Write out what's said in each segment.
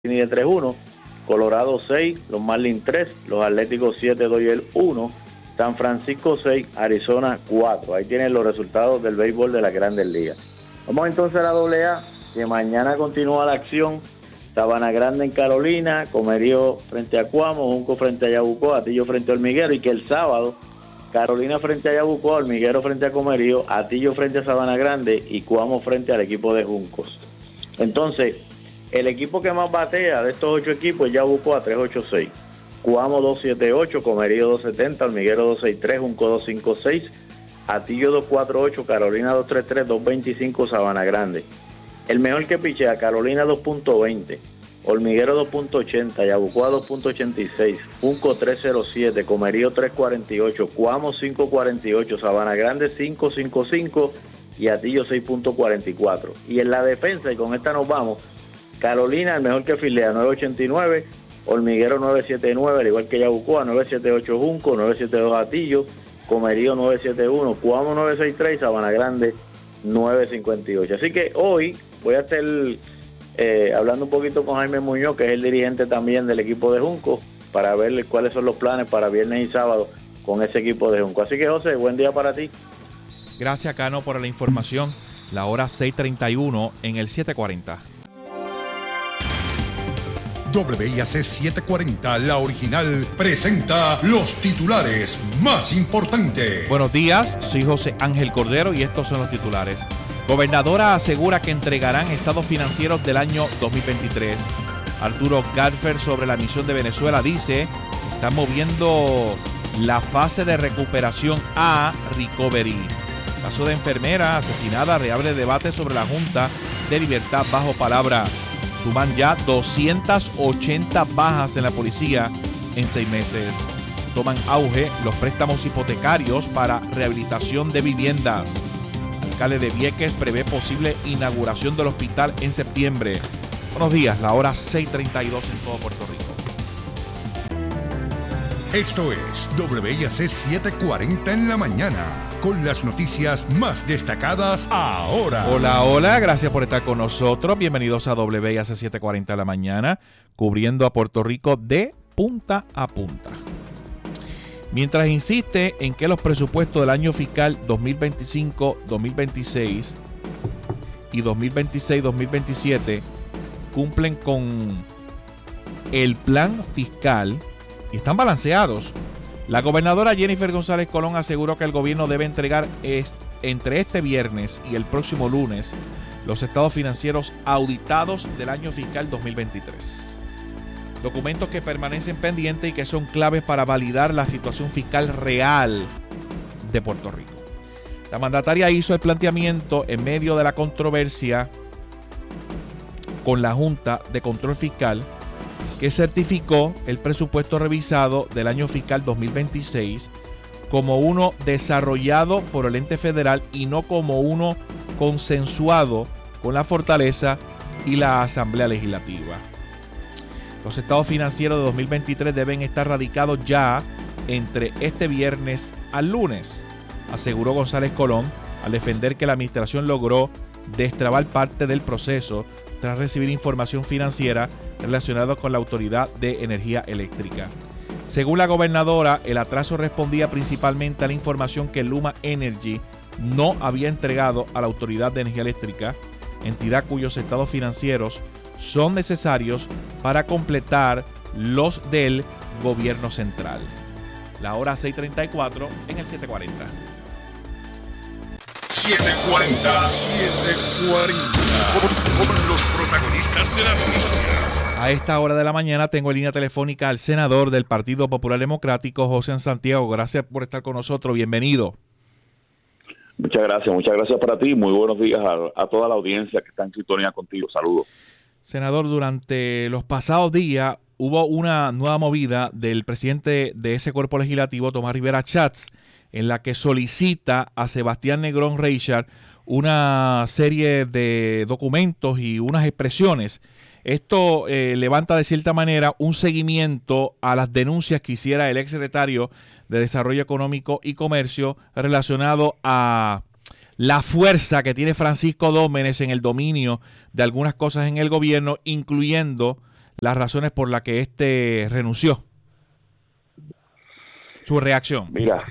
de 3-1, Colorado 6, los Marlins 3, los Atléticos 7, Dodgers 1, San Francisco 6, Arizona 4. Ahí tienen los resultados del béisbol de las Grandes Ligas. Vamos entonces a la AA, que mañana continúa la acción. Sabana Grande en Carolina, Comerío frente a Cuamo, Junco frente a Yabucoa, Atillo frente a Hormiguero, y que el sábado Carolina frente a Yabucoa, Hormiguero frente a Comerío, Atillo frente a Sabana Grande y Cuamo frente al equipo de Juncos. Entonces, el equipo que más batea de estos 8 equipos es Yabucoa 386, Cuamo 278, Comerío 270, Hormiguero 263, Junco 256, Atillo 248, Carolina 233, 225, Sabana Grande. El mejor que pichea, Carolina 2.20, Hormiguero 2.80, Yabucoa 2.86, Junco 307, Comerío 348, Cuamo 548, Sabana Grande 555 y Atillo 6.44. Y en la defensa, y con esta nos vamos, Carolina, el mejor que filea, 989, Hormiguero 979, al igual que Yabucoa, 978 Junco, 972 Atillo, Comerío 971, Cuamo 963, Sabana Grande 958. Así que hoy voy a estar hablando un poquito con Jaime Muñoz, que es el dirigente también del equipo de Junco, para ver cuáles son los planes para viernes y sábado con ese equipo de Junco. Así que, José, buen día para ti. Gracias, Cano, por la información. La hora 6:31 en el 740. WIAC 740, la original, presenta los titulares más importantes. Buenos días, soy José Ángel Cordero y estos son los titulares. Gobernadora asegura que entregarán estados financieros del año 2023. Arturo Garfer sobre la misión de Venezuela dice que están moviendo la fase de recuperación a recovery. Caso de enfermera asesinada reabre debate sobre la Junta de Libertad bajo palabra. Suman ya 280 bajas en la policía en 6 meses. Toman auge los préstamos hipotecarios para rehabilitación de viviendas. Alcalde de Vieques prevé posible inauguración del hospital en septiembre. Buenos días, la hora 6:32 en todo Puerto Rico. Esto es WIAC 740 en la mañana, con las noticias más destacadas ahora. Hola, gracias por estar con nosotros. Bienvenidos a WIAC 740 en la mañana, cubriendo a Puerto Rico de punta a punta. Mientras insiste en que los presupuestos del año fiscal 2025, 2026 y 2026-2027 cumplen con el plan fiscal y están balanceados, la gobernadora Jennifer González Colón aseguró que el gobierno debe entregar entre este viernes y el próximo lunes los estados financieros auditados del año fiscal 2023. Documentos que permanecen pendientes y que son claves para validar la situación fiscal real de Puerto Rico. La mandataria hizo el planteamiento en medio de la controversia con la Junta de Control Fiscal, que certificó el presupuesto revisado del año fiscal 2026 como uno desarrollado por el ente federal y no como uno consensuado con la Fortaleza y la Asamblea Legislativa. Los estados financieros de 2023 deben estar radicados ya entre este viernes al lunes, aseguró González Colón al defender que la administración logró destrabar parte del proceso tras recibir información financiera relacionada con la Autoridad de Energía Eléctrica. Según la gobernadora, el atraso respondía principalmente a la información que Luma Energy no había entregado a la Autoridad de Energía Eléctrica, entidad cuyos estados financieros son necesarios para completar los del gobierno central. La hora 6:34 en el 740. 740. Con los protagonistas de la noticia. A esta hora de la mañana tengo en línea telefónica al senador del Partido Popular Democrático, José Santiago. Gracias por estar con nosotros. Bienvenido. Muchas gracias para ti. Muy buenos días a toda la audiencia que está en sintonía contigo. Saludos. Senador, durante los pasados días hubo una nueva movida del presidente de ese cuerpo legislativo, Tomás Rivera Schatz, en la que solicita a Sebastián Negrón Reichard una serie de documentos y unas expresiones. Esto levanta de cierta manera un seguimiento a las denuncias que hiciera el exsecretario de Desarrollo Económico y Comercio relacionado a la fuerza que tiene Francisco Dómenes en el dominio de algunas cosas en el gobierno, incluyendo las razones por las que éste renunció. Su reacción. Mira,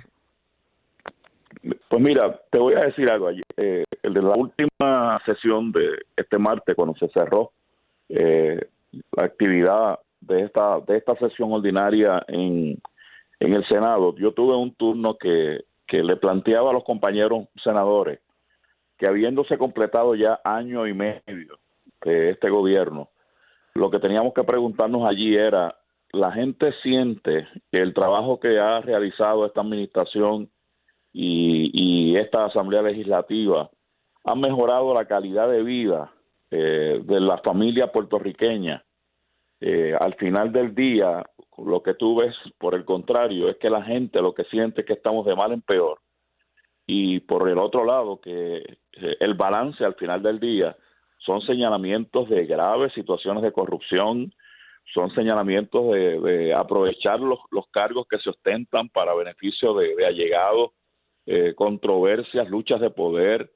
te voy a decir algo. El de la última sesión de este martes, cuando se cerró la actividad de esta sesión ordinaria en el Senado, yo tuve un turno que le planteaba a los compañeros senadores que, habiéndose completado ya año y medio de este gobierno, lo que teníamos que preguntarnos allí era: ¿la gente siente que el trabajo que ha realizado esta administración y esta Asamblea Legislativa ha mejorado la calidad de vida de la familia puertorriqueña? Al final del día, lo que tú ves, por el contrario, es que la gente lo que siente es que estamos de mal en peor. Y por el otro lado, que el balance al final del día son señalamientos de graves situaciones de corrupción, son señalamientos de aprovechar los cargos que se ostentan para beneficio de allegados, controversias, luchas de poder,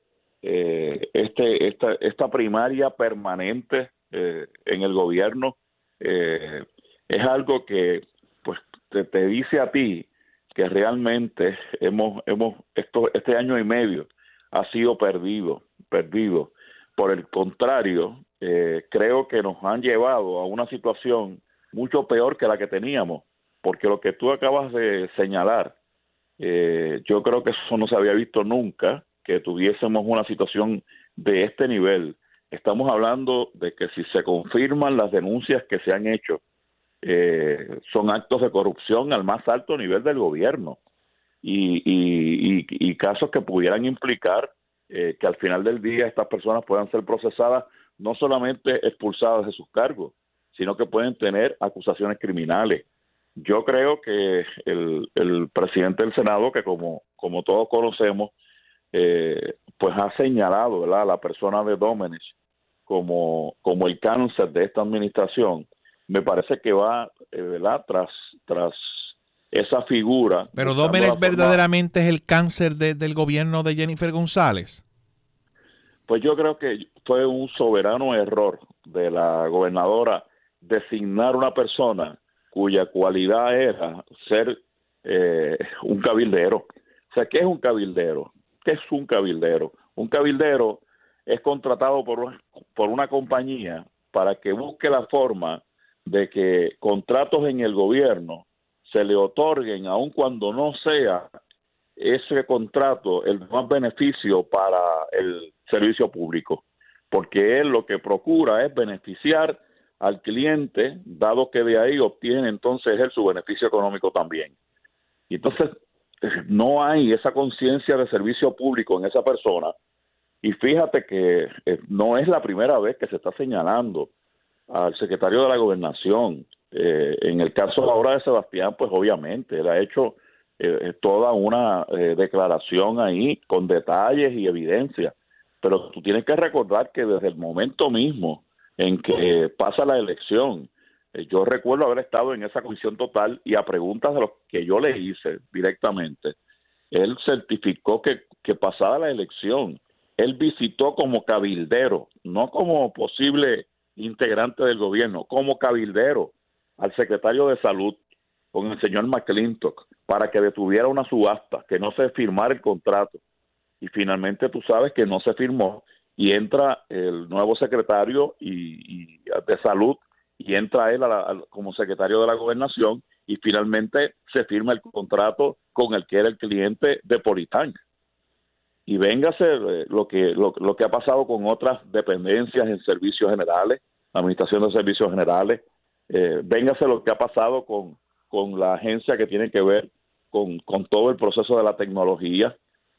esta primaria permanente en el gobierno. Es algo que pues te dice a ti que realmente este año y medio ha sido perdido. Por el contrario, creo que nos han llevado a una situación mucho peor que la que teníamos, porque lo que tú acabas de señalar, yo creo que eso no se había visto nunca, que tuviésemos una situación de este nivel. Estamos hablando de que si se confirman las denuncias que se han hecho, son actos de corrupción al más alto nivel del gobierno y casos que pudieran implicar que al final del día estas personas puedan ser procesadas, no solamente expulsadas de sus cargos, sino que pueden tener acusaciones criminales. Yo creo que el presidente del Senado, que como todos conocemos, pues ha señalado, ¿verdad?, a la persona de Domenech como el cáncer de esta administración. Me parece que va, ¿verdad?, tras esa figura. Pero Domenech verdaderamente es el cáncer del gobierno de Jennifer González. Pues yo creo que fue un soberano error de la gobernadora designar una persona cuya cualidad era ser un cabildero. O sea, ¿qué es un cabildero? ¿Qué es un cabildero? Un cabildero es contratado por una compañía para que busque la forma de que contratos en el gobierno se le otorguen, aun cuando no sea ese contrato el más beneficio para el servicio público, porque él lo que procura es beneficiar al cliente, dado que de ahí obtiene entonces él su beneficio económico también. Y entonces no hay esa conciencia de servicio público en esa persona, y fíjate que no es la primera vez que se está señalando al secretario de la Gobernación. En el caso ahora de Sebastián, pues obviamente él ha hecho toda una declaración ahí con detalles y evidencia, pero tú tienes que recordar que desde el momento mismo en que pasa la elección, yo recuerdo haber estado en esa comisión total y a preguntas de los que yo le hice directamente, él certificó que pasada la elección, él visitó como cabildero, no como posible integrante del gobierno, como cabildero al secretario de Salud con el señor McClintock para que detuviera una subasta, que no se firmara el contrato. Y finalmente tú sabes que no se firmó y entra el nuevo secretario de Salud y entra él como secretario de la Gobernación y finalmente se firma el contrato con el que era el cliente de Politank. Y véngase lo que ha pasado con otras dependencias en servicios generales, administración de servicios generales, véngase lo que ha pasado con la agencia que tiene que ver con todo el proceso de la tecnología.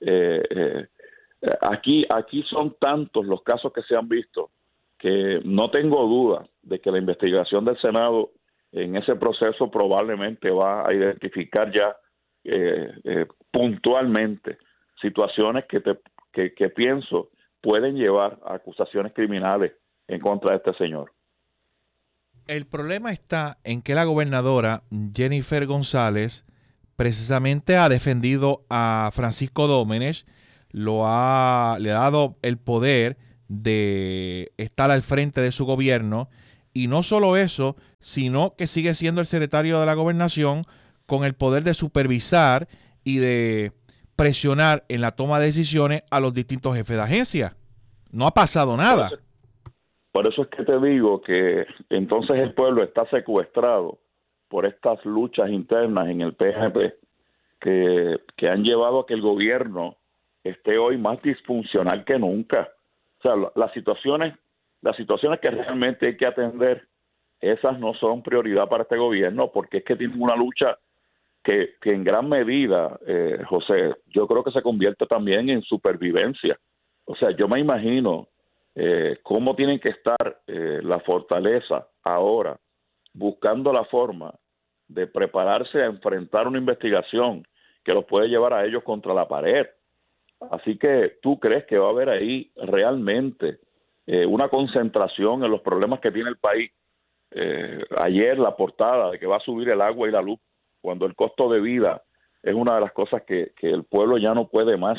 Aquí son tantos los casos que se han visto que no tengo duda de que la investigación del Senado en ese proceso probablemente va a identificar ya puntualmente situaciones que pienso pueden llevar a acusaciones criminales en contra de este señor. El problema está en que la gobernadora Jennifer González precisamente ha defendido a Francisco Domenech, le ha dado el poder de estar al frente de su gobierno Y no solo eso, sino que sigue siendo el secretario de la Gobernación con el poder de supervisar y de presionar en la toma de decisiones a los distintos jefes de agencia. No ha pasado nada. Por eso es que te digo que entonces el pueblo está secuestrado por estas luchas internas en el PNP que han llevado a que el gobierno esté hoy más disfuncional que nunca. O sea, las situaciones que realmente hay que atender, esas no son prioridad para este gobierno, porque es que tienen una lucha que en gran medida, José, yo creo que se convierte también en supervivencia. O sea, yo me imagino cómo tienen que estar la fortaleza ahora buscando la forma de prepararse a enfrentar una investigación que los puede llevar a ellos contra la pared. Así que, ¿tú crees que va a haber ahí realmente una concentración en los problemas que tiene el país? Ayer la portada de que va a subir el agua y la luz, cuando el costo de vida es una de las cosas que el pueblo ya no puede más.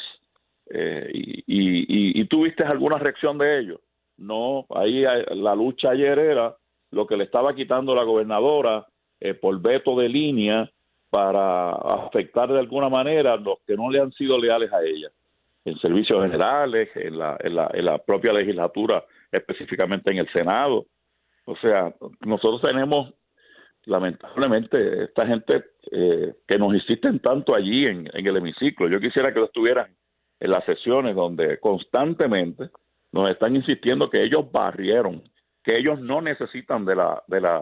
¿Y tú viste alguna reacción de ellos? No, ahí la lucha ayer era lo que le estaba quitando la gobernadora por veto de línea para afectar de alguna manera a los que no le han sido leales a ella, en servicios generales, en la propia legislatura, específicamente en el Senado. O sea, nosotros tenemos, lamentablemente, esta gente que nos insisten tanto allí en el hemiciclo. Yo quisiera que estuvieran en las sesiones donde constantemente nos están insistiendo que ellos barrieron, que ellos no necesitan de las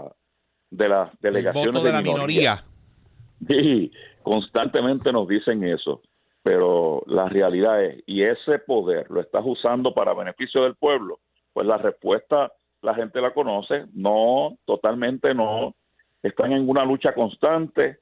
delegaciones el voto de la minoría. Sí, constantemente nos dicen eso, pero la realidad es, y ese poder lo estás usando para beneficio del pueblo, pues la respuesta la gente la conoce, no, totalmente no, están en una lucha constante.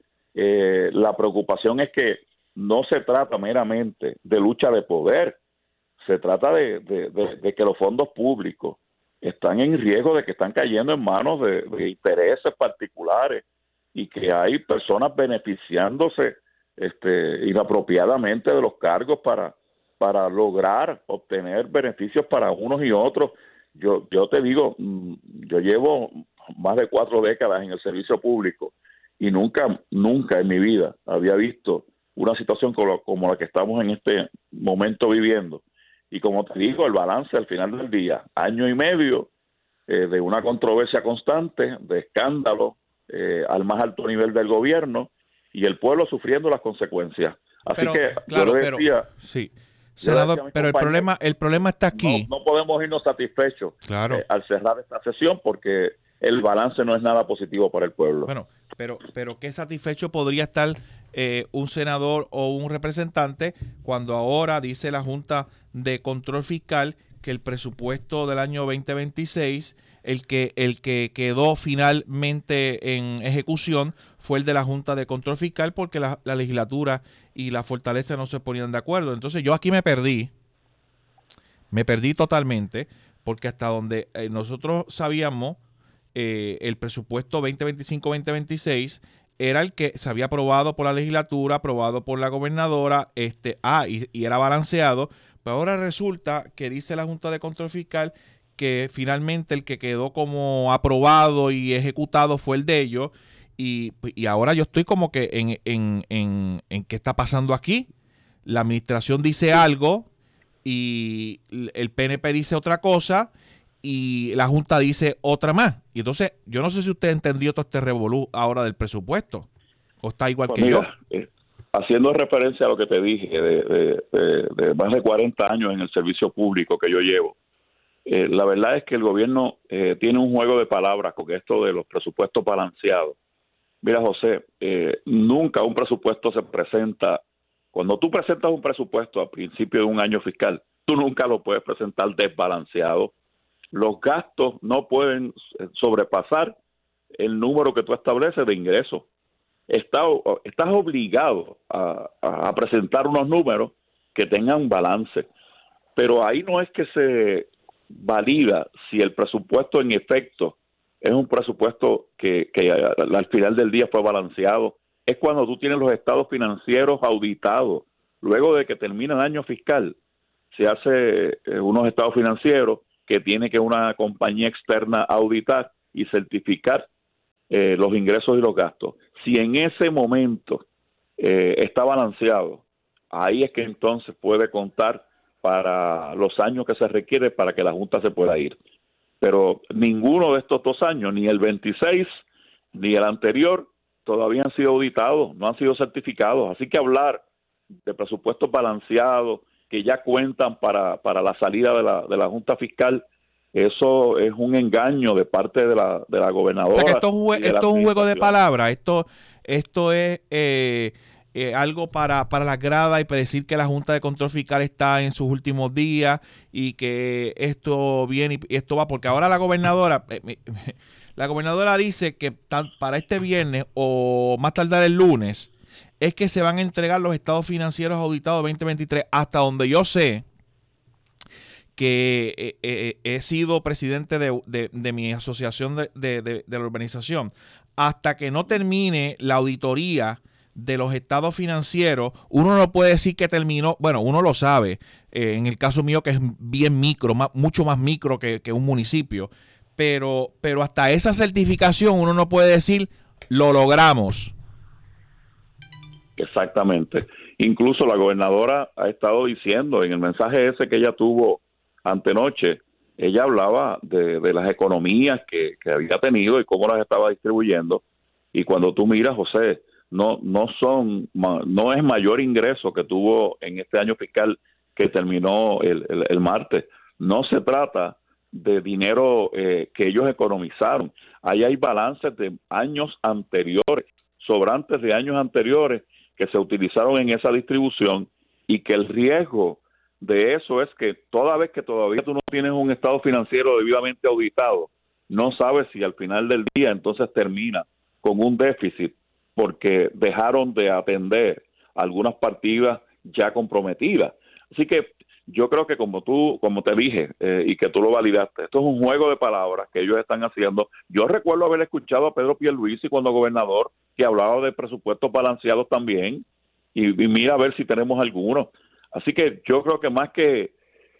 La preocupación es que no se trata meramente de lucha de poder, se trata de que los fondos públicos están en riesgo de que están cayendo en manos de intereses particulares y que hay personas beneficiándose inapropiadamente de los cargos para lograr obtener beneficios para unos y otros. Yo te digo, yo llevo más de 4 décadas en el servicio público y nunca en mi vida había visto una situación como la que estamos en este momento viviendo. Y como te digo, el balance al final del día, 1 año y medio de una controversia constante, de escándalo al más alto nivel del gobierno y el pueblo sufriendo las consecuencias. Así que claro, yo le decía, sí, senador, pero el problema está aquí. No podemos irnos satisfechos al cerrar esta sesión porque el balance no es nada positivo para el pueblo. Bueno, pero ¿qué satisfecho podría estar un senador o un representante cuando ahora dice la Junta de Control Fiscal que el presupuesto del año 2026, el que quedó finalmente en ejecución fue el de la Junta de Control Fiscal porque la legislatura y la fortaleza no se ponían de acuerdo? Entonces yo aquí me perdí totalmente, porque hasta donde nosotros sabíamos el presupuesto 2025-2026 era el que se había aprobado por la legislatura, aprobado por la gobernadora, y era balanceado. Pero ahora resulta que dice la Junta de Control Fiscal que finalmente el que quedó como aprobado y ejecutado fue el de ellos. Y ahora yo estoy como que en qué está pasando aquí. La administración dice algo y el PNP dice otra cosa y la Junta dice otra más. Y entonces, yo no sé si usted entendió todo este revolú ahora del presupuesto, o está igual pues que mira, yo. Haciendo referencia a lo que te dije de más de 40 años en el servicio público que yo llevo, la verdad es que el gobierno tiene un juego de palabras con esto de los presupuestos balanceados. Mira, José, nunca un presupuesto se presenta. Cuando tú presentas un presupuesto a principio de un año fiscal, tú nunca lo puedes presentar desbalanceado. Los gastos no pueden sobrepasar el número que tú estableces de ingresos. Estás obligado a presentar unos números que tengan balance. Pero ahí no es que se valida si el presupuesto en efecto es un presupuesto que al final del día fue balanceado. Es cuando tú tienes los estados financieros auditados. Luego de que termina el año fiscal, se hace unos estados financieros que tiene que una compañía externa auditar y certificar los ingresos y los gastos. Si en ese momento está balanceado, ahí es que entonces puede contar para los años que se requiere para que la Junta se pueda ir. Pero ninguno de estos 2 años, ni el 26 ni el anterior, todavía han sido auditados, no han sido certificados. Así que hablar de presupuestos balanceados que ya cuentan para la salida de la Junta Fiscal, eso es un engaño de parte de la gobernadora. O sea que esto es un juego de palabras, esto es algo para las gradas y para decir que la Junta de Control Fiscal está en sus últimos días y que esto viene y esto va, porque ahora la gobernadora dice que para este viernes o más tardar el lunes es que se van a entregar los estados financieros auditados 2023, hasta donde yo sé, que he sido presidente de mi asociación de la urbanización, hasta que no termine la auditoría de los estados financieros, uno no puede decir que terminó. Bueno, uno lo sabe, en el caso mío que es bien micro, mucho más micro que un municipio, pero hasta esa certificación uno no puede decir lo logramos. Exactamente. Incluso la gobernadora ha estado diciendo en el mensaje ese que ella tuvo antenoche, ella hablaba de las economías que había tenido y cómo las estaba distribuyendo, y cuando tú miras, José, no es mayor ingreso que tuvo en este año fiscal que terminó el martes. No se trata de dinero que ellos economizaron. Ahí hay balances de años anteriores, sobrantes de años anteriores que se utilizaron en esa distribución, y que el riesgo de eso es que toda vez que todavía tú no tienes un estado financiero debidamente auditado, no sabes si al final del día entonces termina con un déficit porque dejaron de atender algunas partidas ya comprometidas. Así que yo creo que como te dije, y que tú lo validaste, esto es un juego de palabras que ellos están haciendo. Yo recuerdo haber escuchado a Pedro Pierluisi cuando gobernador, que hablaba de presupuestos balanceados también, y mira a ver si tenemos alguno. Así que yo creo que más que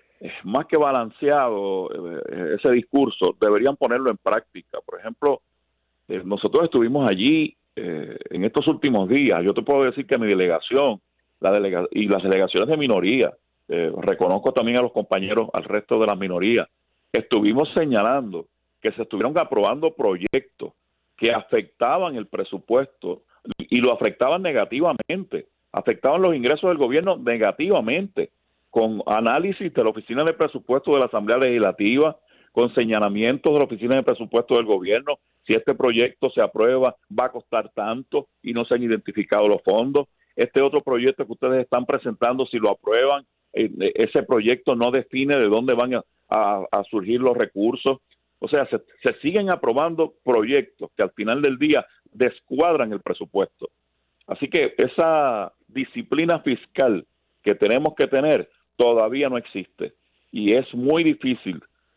balanceado ese discurso, deberían ponerlo en práctica. Por ejemplo, nosotros estuvimos allí en estos últimos días. Yo te puedo decir que mi delegación y las delegaciones de minoría, reconozco también a los compañeros, al resto de las minorías, estuvimos señalando que se estuvieron aprobando proyectos que afectaban el presupuesto y lo afectaban negativamente, afectaban los ingresos del gobierno negativamente, con análisis de la Oficina de Presupuesto de la Asamblea Legislativa, con señalamientos de la Oficina de Presupuesto del gobierno. Si este proyecto se aprueba, va a costar tanto y no se han identificado los fondos. Este otro proyecto que ustedes están presentando, si lo aprueban, ese proyecto no define de dónde van a surgir los recursos. O sea, se siguen aprobando proyectos que al final del día descuadran el presupuesto. Así que esa disciplina fiscal que tenemos que tener todavía no existe, y es muy difícil,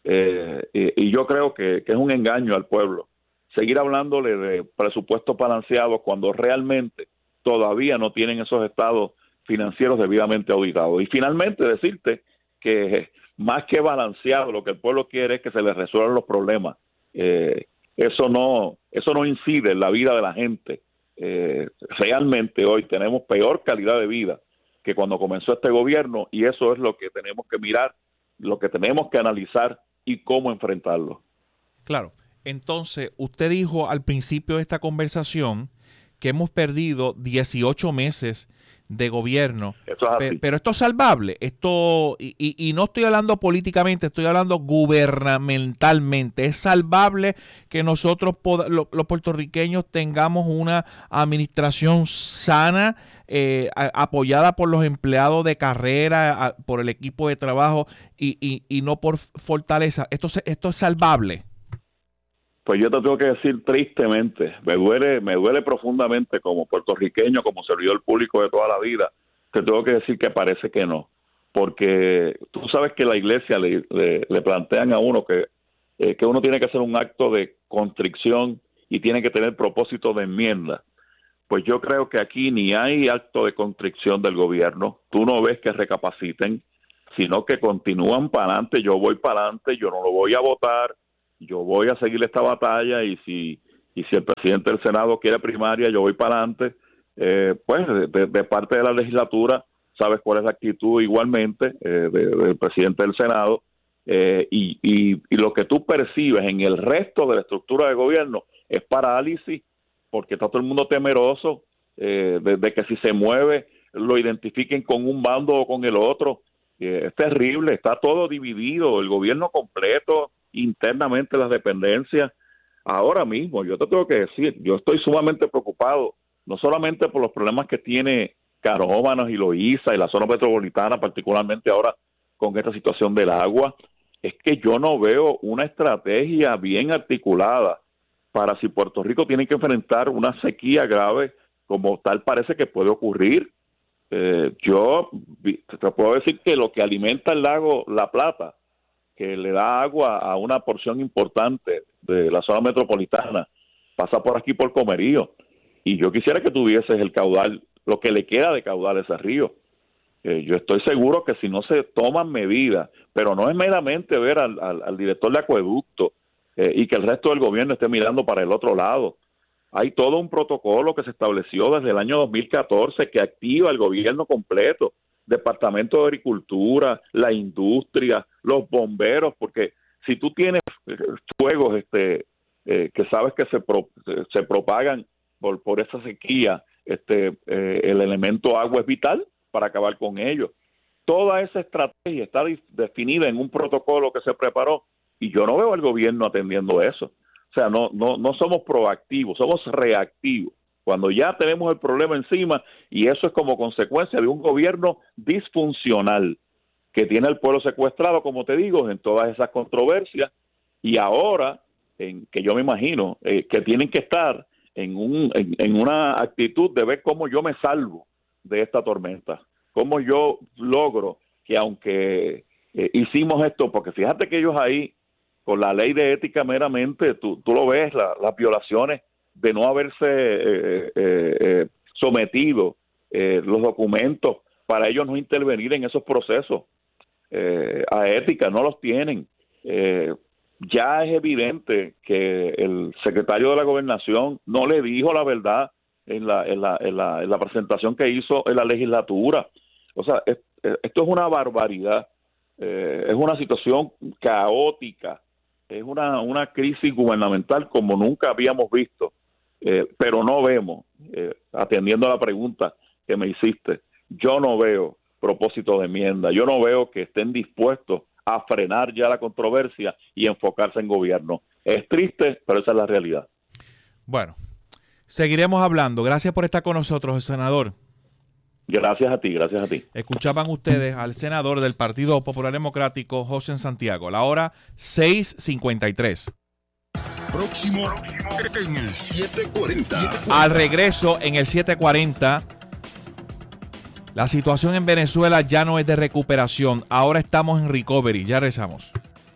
y yo creo que es un engaño al pueblo seguir hablándole de presupuestos balanceados cuando realmente todavía no tienen esos estados financieros debidamente auditados. Y finalmente decirte que más que balanceado, lo que el pueblo quiere es que se les resuelvan los problemas. Eso no incide en la vida de la gente. Realmente hoy tenemos peor calidad de vida que cuando comenzó este gobierno, y eso es lo que tenemos que mirar, lo que tenemos que analizar y cómo enfrentarlo. Claro. Entonces, usted dijo al principio de esta conversación que hemos perdido 18 meses de gobierno, pero esto es salvable, y no estoy hablando políticamente, estoy hablando gubernamentalmente. Es salvable que nosotros los puertorriqueños tengamos una administración sana, apoyada por los empleados de carrera, por el equipo de trabajo, y no por fortaleza. Esto es salvable. Pues yo te tengo que decir tristemente, me duele profundamente como puertorriqueño, como servidor público de toda la vida, te tengo que decir que parece que no, porque tú sabes que la iglesia le plantean a uno que uno tiene que hacer un acto de contrición y tiene que tener propósito de enmienda. Pues yo creo que aquí ni hay acto de contrición del gobierno, tú no ves que recapaciten, sino que continúan para adelante. Yo voy para adelante, yo no lo voy a votar, yo voy a seguir esta batalla y si el presidente del Senado quiere primaria, yo voy para adelante. Pues de parte de la legislatura, sabes cuál es la actitud igualmente del presidente del Senado, y lo que tú percibes en el resto de la estructura de gobierno es parálisis, porque está todo el mundo temeroso de que si se mueve lo identifiquen con un bando o con el otro. Es terrible, está todo dividido, el gobierno completo, internamente las dependencias. Ahora mismo, yo te tengo que decir, yo estoy sumamente preocupado, no solamente por los problemas que tiene Canóvanas y Loíza y la zona metropolitana, particularmente ahora con esta situación del agua, es que yo no veo una estrategia bien articulada para si Puerto Rico tiene que enfrentar una sequía grave, como tal parece que puede ocurrir. Yo te puedo decir que lo que alimenta el lago La Plata, que le da agua a una porción importante de la zona metropolitana, pasa por aquí por Comerío, y yo quisiera que tuvieses el caudal, lo que le queda de caudal a ese río. Yo estoy seguro que si no se toman medidas, pero no es meramente ver al director de acueducto y que el resto del gobierno esté mirando para el otro lado. Hay todo un protocolo que se estableció desde el año 2014 que activa el gobierno completo, Departamento de Agricultura, la industria, los bomberos, porque si tú tienes fuegos que sabes que se propagan por esa sequía, el elemento agua es vital para acabar con ello. Toda esa estrategia está definida en un protocolo que se preparó y yo no veo al gobierno atendiendo eso. O sea, no somos proactivos, somos reactivos. Cuando ya tenemos el problema encima, y eso es como consecuencia de un gobierno disfuncional que tiene al pueblo secuestrado, como te digo, en todas esas controversias, y ahora, que yo me imagino que tienen que estar en una actitud de ver cómo yo me salvo de esta tormenta, cómo yo logro que aunque hicimos esto, porque fíjate que ellos ahí, con la ley de ética meramente, tú lo ves, las violaciones de no haberse sometido los documentos para ellos no intervenir en esos procesos a ética, no los tienen. Ya es evidente que el secretario de la Gobernación no le dijo la verdad en la presentación que hizo en la legislatura. O sea, esto es una barbaridad, es una situación caótica, es una crisis gubernamental como nunca habíamos visto, pero no vemos, atendiendo a la pregunta que me hiciste, yo no veo propósito de enmienda, yo no veo que estén dispuestos a frenar ya la controversia y enfocarse en gobierno. Es triste, pero esa es la realidad. Bueno, seguiremos hablando. Gracias por estar con nosotros, senador. Gracias a ti, gracias a ti. Escuchaban ustedes al senador del Partido Popular Democrático, José Santiago. La hora 6:53. Próximo en el 740. Al regreso en el 740, la situación en Venezuela ya no es de recuperación. Ahora estamos en recovery. Ya regresamos.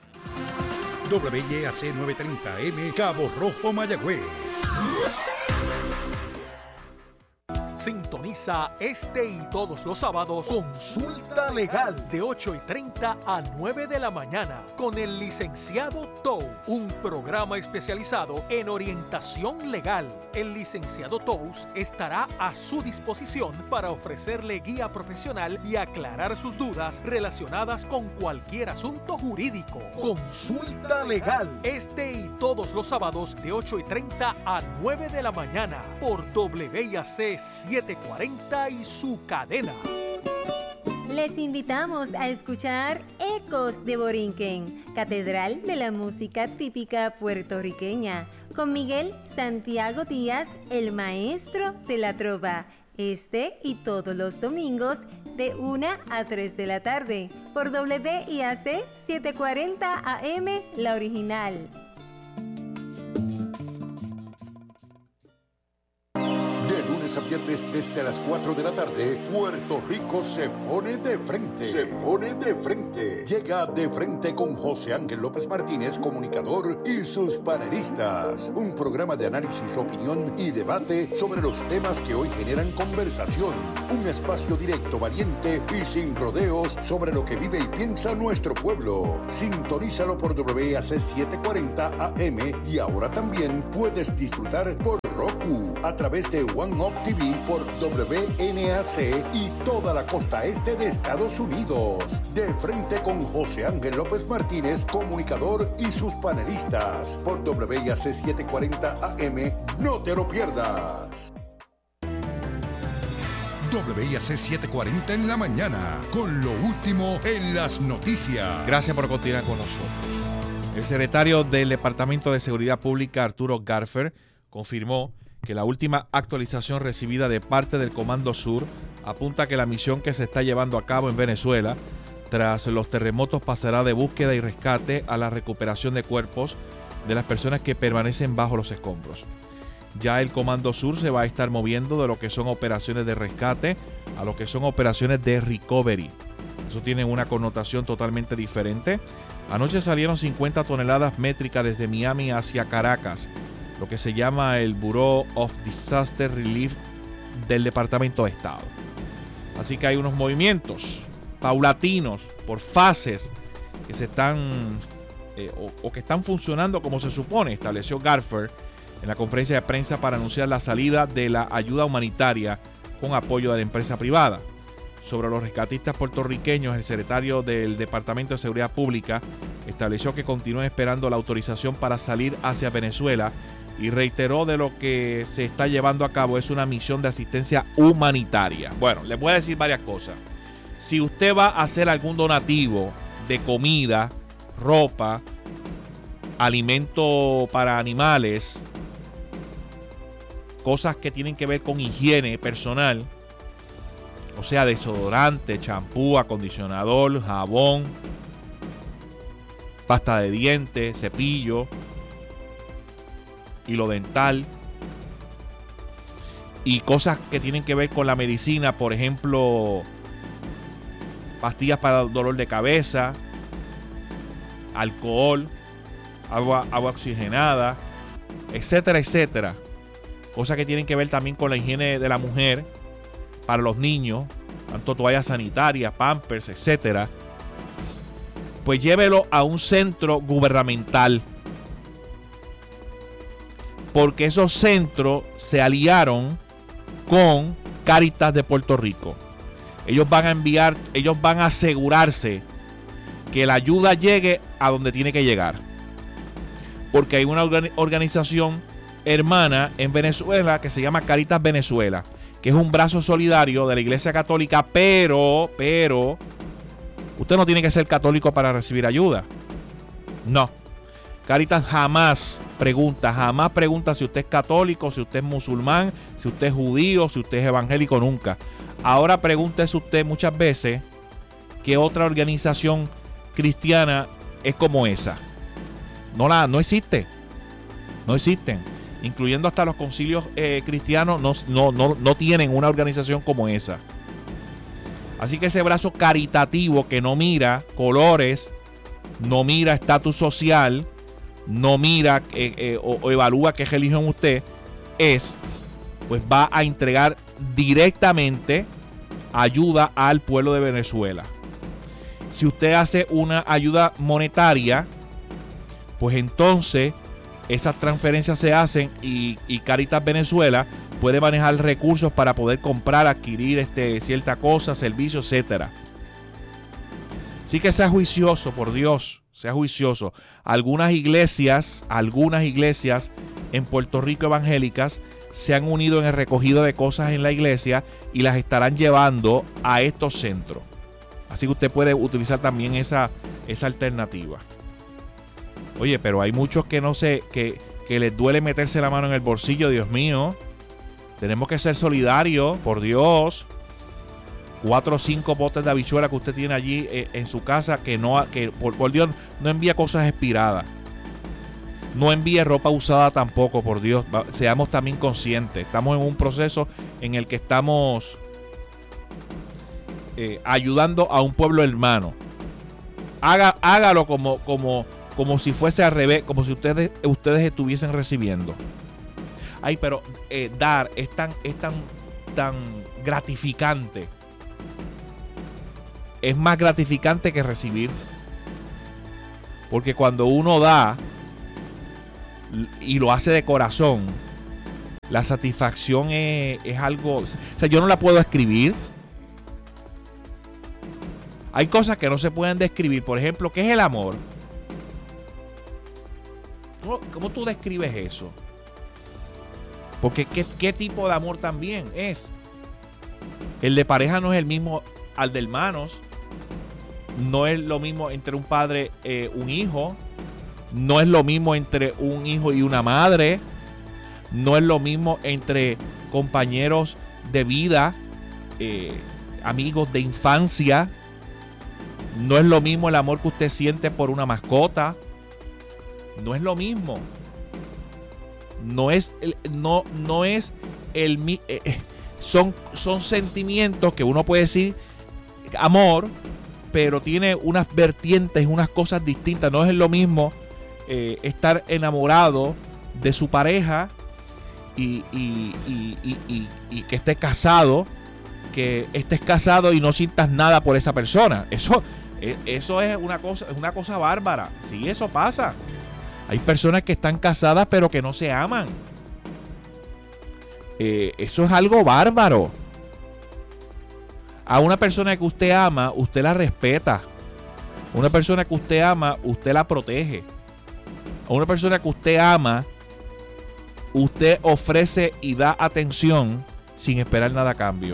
WYAC 930M, Cabo Rojo, Mayagüez. Sintoniza este y todos los sábados Consulta Legal de 8:30 a 9 de la mañana con el licenciado Tous, un programa especializado en orientación legal. El licenciado Tous estará a su disposición para ofrecerle guía profesional y aclarar sus dudas relacionadas con cualquier asunto jurídico. Consulta Legal este y todos los sábados de 8:30 a 9 de la mañana por WYAC 740 y su cadena. Les invitamos a escuchar Ecos de Borinquen, Catedral de la Música Típica Puertorriqueña, con Miguel Santiago Díaz, el maestro de la trova, y todos los domingos de 1 a 3 de la tarde, por WYAC 740 AM, la original. lunes a viernes desde las 4 de la tarde, Puerto Rico se pone de frente. Se pone de frente. Llega De Frente con José Ángel López Martínez, comunicador, y sus panelistas. Un programa de análisis, opinión y debate sobre los temas que hoy generan conversación. Un espacio directo, valiente y sin rodeos sobre lo que vive y piensa nuestro pueblo. Sintonízalo por WAC 740 AM y ahora también puedes disfrutar por Roku a través de One Up TV por WNAC y toda la costa este de Estados Unidos. De Frente con José Ángel López Martínez, comunicador, y sus panelistas por WAC 740 AM. No te lo pierdas. WIAC 740 en la mañana, con lo último en las noticias. Gracias por continuar con nosotros. El secretario del Departamento de Seguridad Pública, Arturo Garfer, confirmó que la última actualización recibida de parte del Comando Sur apunta a que la misión que se está llevando a cabo en Venezuela tras los terremotos pasará de búsqueda y rescate a la recuperación de cuerpos de las personas que permanecen bajo los escombros. Ya el Comando Sur se va a estar moviendo de lo que son operaciones de rescate a lo que son operaciones de recovery. Eso tiene una connotación totalmente diferente. Anoche salieron 50 toneladas métricas desde Miami hacia Caracas, lo que se llama el Bureau of Disaster Relief del Departamento de Estado. Así que hay unos movimientos paulatinos, por fases, que se están o que están funcionando como se supone, estableció Garfer en la conferencia de prensa para anunciar la salida de la ayuda humanitaria con apoyo de la empresa privada. Sobre los rescatistas puertorriqueños, el secretario del Departamento de Seguridad Pública estableció que continúan esperando la autorización para salir hacia Venezuela y reiteró de lo que se está llevando a cabo es una misión de asistencia humanitaria. Bueno, les voy a decir varias cosas. Si usted va a hacer algún donativo de comida, ropa, alimento para animales, cosas que tienen que ver con higiene personal, o sea, desodorante, champú, acondicionador, jabón, pasta de dientes, cepillo, hilo dental y cosas que tienen que ver con la medicina, por ejemplo, pastillas para dolor de cabeza, alcohol, agua oxigenada, etcétera, etcétera. Cosas que tienen que ver también con la higiene de la mujer, para los niños, tanto toallas sanitarias, pampers, etcétera. Pues llévelo a un centro gubernamental, porque esos centros se aliaron con Cáritas de Puerto Rico. Ellos van a asegurarse que la ayuda llegue a donde tiene que llegar, porque hay una organización hermana en Venezuela que se llama Cáritas Venezuela, que es un brazo solidario de la Iglesia Católica, pero usted no tiene que ser católico para recibir ayuda. No. Cáritas jamás pregunta si usted es católico, si usted es musulmán, si usted es judío, si usted es evangélico, nunca. Ahora pregúntese usted muchas veces qué otra organización cristiana es como esa. No existe. No existen. Incluyendo hasta los concilios cristianos no tienen una organización como esa. Así que ese brazo caritativo que no mira colores, no mira estatus social, no mira o evalúa qué religión usted es, pues va a entregar directamente ayuda al pueblo de Venezuela. Si usted hace una ayuda monetaria, pues entonces esas transferencias se hacen y Cáritas Venezuela puede manejar recursos para poder comprar, adquirir cierta cosa, servicios, etcétera. Así que sea juicioso, por Dios, sea juicioso. Algunas iglesias en Puerto Rico evangélicas se han unido en el recogido de cosas en la iglesia y las estarán llevando a estos centros. Así que usted puede utilizar también esa alternativa. Oye, pero hay muchos que no sé, que les duele meterse la mano en el bolsillo, Dios mío. Tenemos que ser solidarios, por Dios. 4 o 5 botes de habichuela que usted tiene allí en su casa, que por Dios no envía cosas expiradas. No envíe ropa usada tampoco, por Dios. Seamos también conscientes. Estamos en un proceso en el que estamos ayudando a un pueblo hermano. Hágalo como si fuese al revés, como si ustedes estuviesen recibiendo. Ay, pero dar es tan gratificante. Es más gratificante que recibir. Porque cuando uno da y lo hace de corazón, la satisfacción es algo... O sea, yo no la puedo escribir. Hay cosas que no se pueden describir. Por ejemplo, ¿qué es el amor? ¿Cómo tú describes eso? Porque ¿qué tipo de amor también es? El de pareja no es el mismo al de hermanos. No es lo mismo entre un padre un hijo. No es lo mismo entre un hijo y una madre. No es lo mismo entre compañeros de vida, amigos de infancia. No es lo mismo el amor que usted siente por una mascota. No es lo mismo. Son sentimientos que uno puede decir amor, pero tiene unas vertientes, unas cosas distintas. No es lo mismo estar enamorado de su pareja y que estés casado, que estés casado y no sientas nada por esa persona. Eso es una cosa bárbara. Sí, eso pasa. Hay personas que están casadas pero que no se aman. Eso es algo bárbaro. A una persona que usted ama, usted la respeta. A una persona que usted ama, usted la protege. A una persona que usted ama, usted ofrece y da atención sin esperar nada a cambio.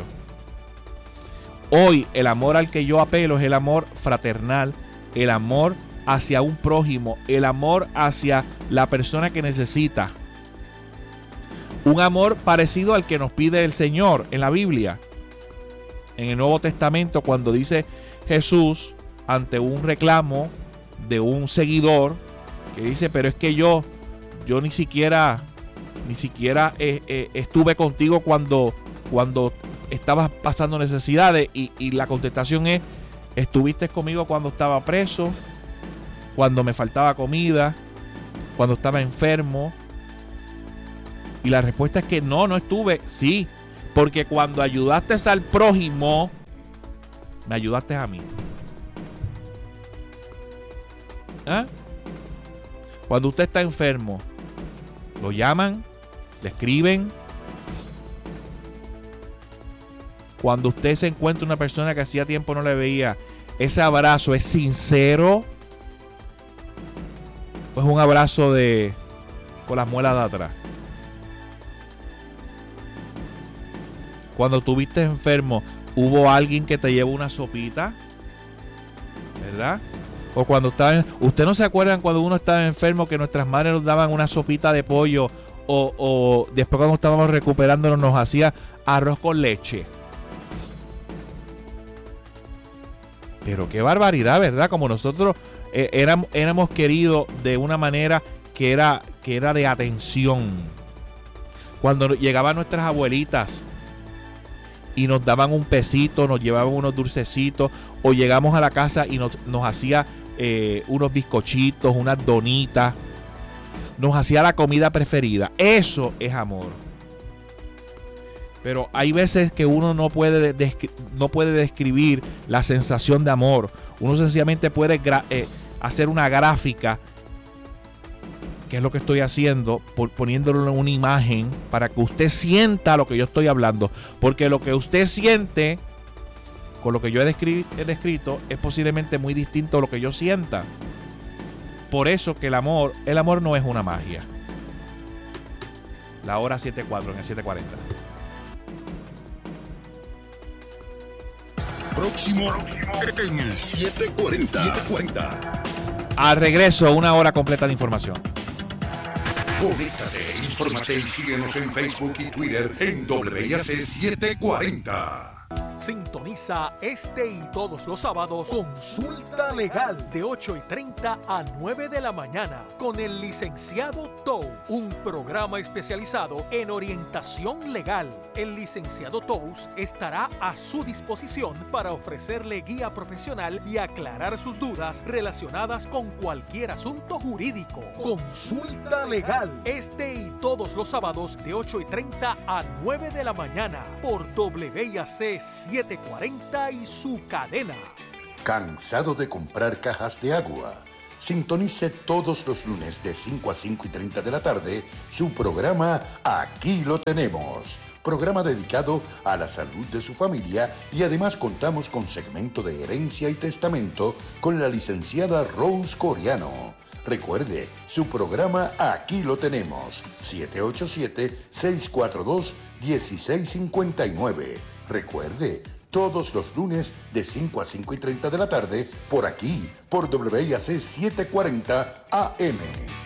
Hoy el amor al que yo apelo es el amor fraternal, el amor hacia un prójimo, el amor hacia la persona que necesita. Un amor parecido al que nos pide el Señor en la Biblia. En el Nuevo Testamento, cuando dice Jesús ante un reclamo de un seguidor que dice, pero es que yo ni siquiera estuve contigo cuando estabas pasando necesidades, y la contestación es, estuviste conmigo cuando estaba preso, cuando me faltaba comida, cuando estaba enfermo. Y la respuesta es que no estuve. Sí, porque cuando ayudaste al prójimo, me ayudaste a mí. Cuando usted está enfermo, lo llaman, le escriben. Cuando usted se encuentra una persona que hacía tiempo no le veía, ese abrazo es sincero. Pues un abrazo con las muelas de atrás. Cuando estuviste enfermo, hubo alguien que te llevó una sopita, ¿verdad? O cuando ¿usted no se acuerdan cuando uno estaba enfermo que nuestras madres nos daban una sopita de pollo, o después cuando estábamos recuperándonos nos hacía arroz con leche? Pero qué barbaridad, ¿verdad? Como nosotros éramos queridos de una manera que era de atención. Cuando llegaban nuestras abuelitas y nos daban un pesito, nos llevaban unos dulcecitos, o llegamos a la casa y nos hacía unos bizcochitos, unas donitas, nos hacía la comida preferida. Eso es amor. Pero hay veces que uno no puede describir la sensación de amor. Uno sencillamente puede hacer una gráfica, que es lo que estoy haciendo, poniéndolo en una imagen para que usted sienta lo que yo estoy hablando. Porque lo que usted siente con lo que yo he descrito es posiblemente muy distinto a lo que yo sienta. Por eso que el amor no es una magia. La hora 7:04 en el 7:40. Próximo en el 740. Al regreso, una hora completa de información. Conéctate, infórmate y síguenos en Facebook y Twitter en WIAC 740. Sintoniza este y todos los sábados Consulta Legal de 8:30 a 9 de la mañana con el licenciado Tous, un programa especializado en orientación legal. El licenciado Tous estará a su disposición para ofrecerle guía profesional y aclarar sus dudas relacionadas con cualquier asunto jurídico. Consulta Legal este y todos los sábados de 8:30 a 9 de la mañana por WIAC 740 y su cadena. ¿Cansado de comprar cajas de agua? Sintonice todos los lunes de 5 a 5:30 de la tarde su programa Aquí lo tenemos. Programa dedicado a la salud de su familia y además contamos con segmento de herencia y testamento con la licenciada Rose Coriano. Recuerde, su programa Aquí lo tenemos, 787-642-1659. Recuerde, todos los lunes de 5 a 5:30 de la tarde, por aquí, por WIAC 740 AM.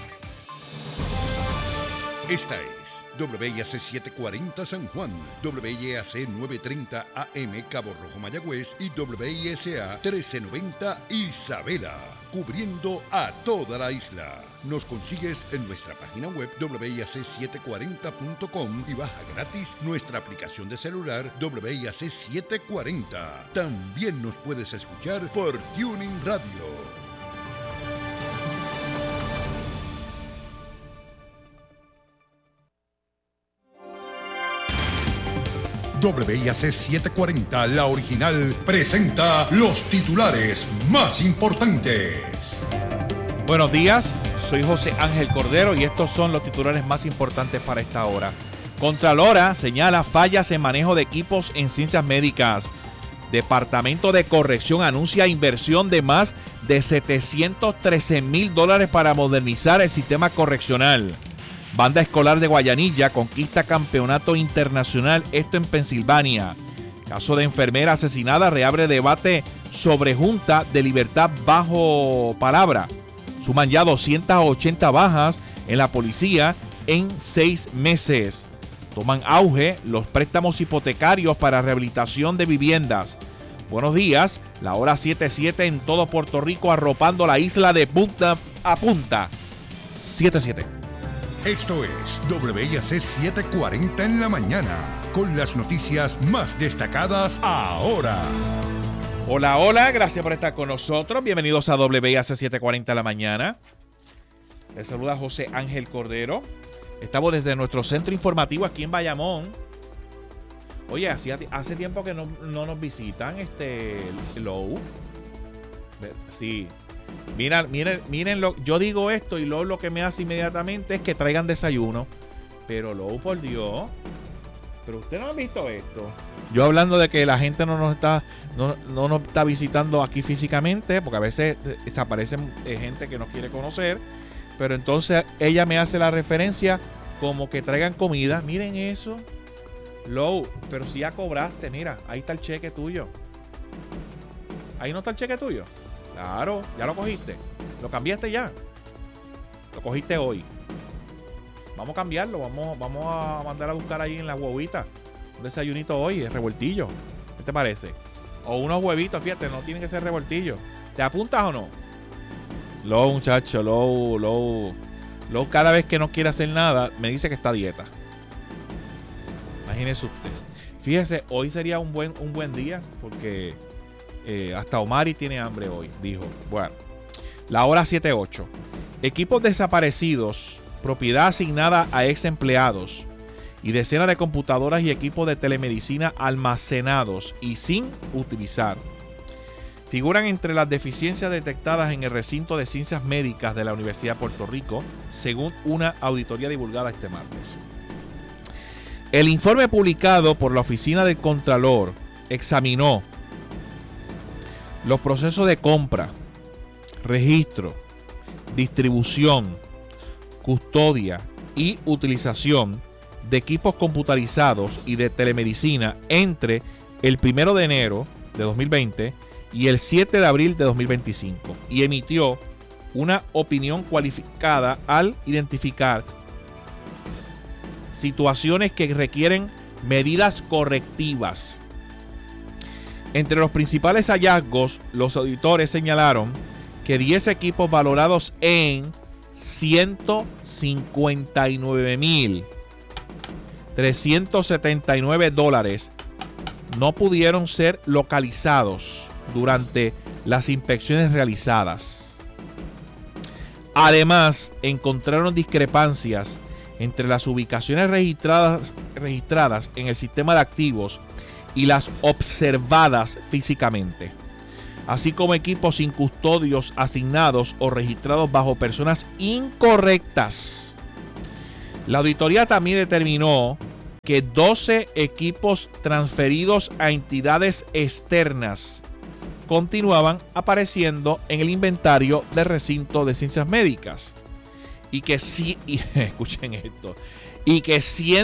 Esta es WIAC 740 San Juan, WIAC 930 AM Cabo Rojo Mayagüez y WISA 1390 Isabela, cubriendo a toda la isla. Nos consigues en nuestra página web WIAC740.com y baja gratis nuestra aplicación de celular WIAC 740. También nos puedes escuchar por Tuning Radio. WIAC 740, la original, presenta los titulares más importantes. Buenos días, soy José Ángel Cordero y estos son los titulares más importantes para esta hora. Contralora señala fallas en manejo de equipos en ciencias médicas. Departamento de Corrección anuncia inversión de más de $713,000 para modernizar el sistema correccional. Banda escolar de Guayanilla conquista campeonato internacional, esto en Pensilvania. Caso de enfermera asesinada reabre debate sobre Junta de Libertad bajo palabra. Suman ya 280 bajas en la policía en 6 meses. Toman auge los préstamos hipotecarios para rehabilitación de viviendas. Buenos días, la hora 7:07 en todo Puerto Rico, arropando la isla de punta a punta. 7:07. Esto es WIAC 740 en la mañana, con las noticias más destacadas ahora. Hola, hola, gracias por estar con nosotros. Bienvenidos a WIAC 740 en la mañana. Les saluda José Ángel Cordero. Estamos desde nuestro centro informativo aquí en Bayamón. Oye, hace tiempo que no nos visitan Low. Sí. Miren yo digo esto y lo que me hace inmediatamente es que traigan desayuno. Pero Low, por Dios. Pero ustedes no han visto esto. Yo hablando de que la gente no nos está visitando aquí físicamente, porque a veces desaparecen gente que nos quiere conocer. Pero entonces ella me hace la referencia como que traigan comida. Miren eso. Low, pero si ya cobraste, mira, ahí está el cheque tuyo. Ahí no está el cheque tuyo. Claro, ya lo cogiste. Lo cambiaste ya. Lo cogiste hoy. Vamos a cambiarlo. Vamos a mandar a buscar ahí en la huevita un desayunito hoy, el revoltillo. ¿Qué te parece? O unos huevitos, fíjate, no tienen que ser revoltillo. ¿Te apuntas o no? Low, muchacho, Low, cada vez que no quiere hacer nada, me dice que está a dieta. Imagínese usted. Fíjese, hoy sería un buen día porque hasta Omari tiene hambre hoy, dijo. Bueno, la hora 7:08. Equipos desaparecidos, propiedad asignada a ex empleados y decenas de computadoras y equipos de telemedicina almacenados y sin utilizar. Figuran entre las deficiencias detectadas en el recinto de ciencias médicas de la Universidad de Puerto Rico, según una auditoría divulgada este martes. El informe publicado por la Oficina del Contralor examinó los procesos de compra, registro, distribución, custodia y utilización de equipos computarizados y de telemedicina entre el 1 de enero de 2020 y el 7 de abril de 2025 y emitió una opinión cualificada al identificar situaciones que requieren medidas correctivas. Entre los principales hallazgos, los auditores señalaron que 10 equipos valorados en $159,379 no pudieron ser localizados durante las inspecciones realizadas. Además, encontraron discrepancias entre las ubicaciones registradas en el sistema de activos y las observadas físicamente, así como equipos sin custodios asignados o registrados bajo personas incorrectas. La auditoría también determinó que 12 equipos transferidos a entidades externas continuaban apareciendo en el inventario del recinto de ciencias médicas y que escuchen esto, y que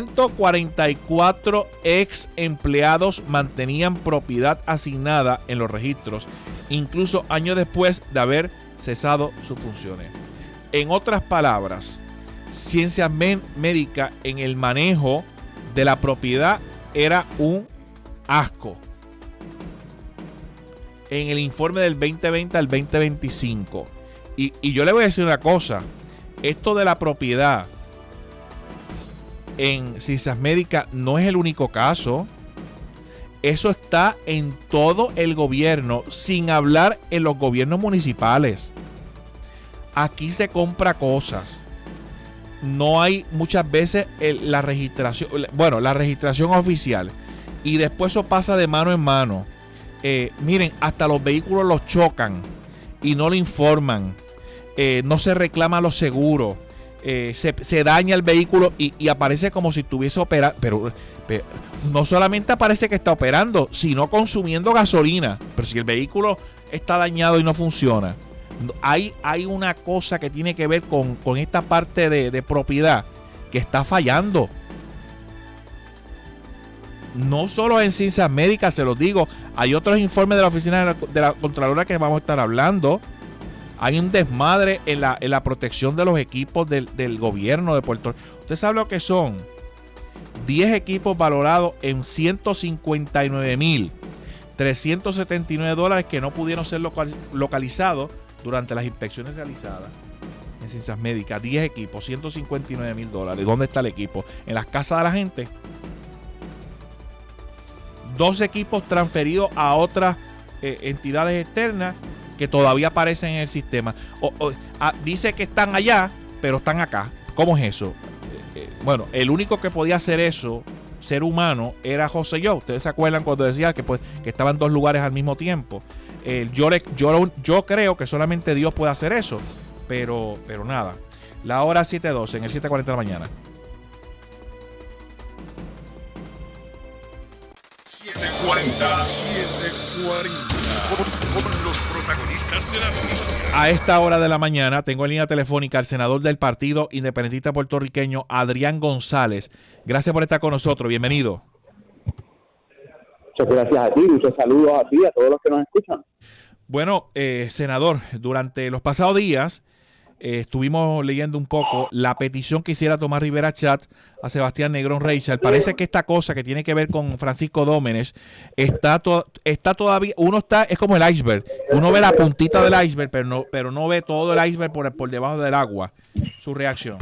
144 ex empleados mantenían propiedad asignada en los registros, incluso años después de haber cesado sus funciones. En otras palabras, ciencias médicas en el manejo de la propiedad era un asco. En el informe del 2020 al 2025. Y yo le voy a decir una cosa. Esto de la propiedad en ciencias médicas no es el único caso. Eso está en todo el gobierno, sin hablar en los gobiernos municipales. Aquí se compra cosas. No hay muchas veces la registración oficial. Y después eso pasa de mano en mano. Miren, hasta los vehículos los chocan y no lo informan. No se reclama los seguros. Se daña el vehículo y aparece como si estuviese operando. Pero no solamente aparece que está operando, sino consumiendo gasolina. Pero si el vehículo está dañado y no funciona, hay una cosa que tiene que ver con esta parte de propiedad que está fallando. No solo en ciencias médicas, se los digo. Hay otros informes de la oficina de la Contralora que vamos a estar hablando. Hay un desmadre en la protección de los equipos del gobierno de Puerto Rico. Usted sabe lo que son 10 equipos valorados en $159,379 que no pudieron ser localizados durante las inspecciones realizadas en ciencias médicas. 10 equipos, $159,000. ¿Dónde está el equipo? ¿En las casas de la gente? 2 equipos transferidos a otras entidades externas que todavía aparecen en el sistema. Dice que están allá, pero están acá. ¿Cómo es eso? Bueno, el único que podía hacer eso, ser humano, era José Yo. Ustedes se acuerdan cuando decía que estaba en 2 lugares al mismo tiempo. Yo creo que solamente Dios puede hacer eso. Pero nada. La hora 7:12 en el 7:40 de la mañana. 7:40 con los protagonistas de la noticia. A esta hora de la mañana tengo en línea telefónica al senador del Partido Independentista Puertorriqueño, Adrián González. Gracias por estar con nosotros. Bienvenido. Muchas gracias a ti. Muchos saludos a ti y a todos los que nos escuchan. Bueno, senador, durante los pasados días estuvimos leyendo un poco la petición que hiciera Tomás Rivera Chat a Sebastián Negrón Reichard. Parece que esta cosa que tiene que ver con Francisco Dómenes está todavía, es como el iceberg. Uno ve la puntita del iceberg, pero no ve todo el iceberg por debajo del agua. Su reacción.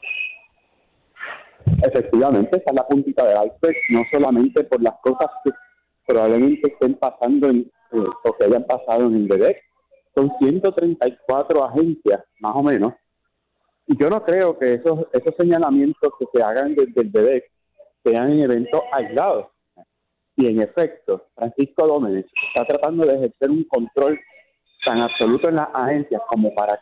Efectivamente, esa es la puntita del iceberg, no solamente por las cosas que probablemente estén pasando o que hayan pasado en el DEDEC. Son 134 agencias, más o menos, y yo no creo que esos señalamientos que se hagan desde el DEDEC sean en eventos aislados. Y en efecto, Francisco Dómenes está tratando de ejercer un control tan absoluto en las agencias como para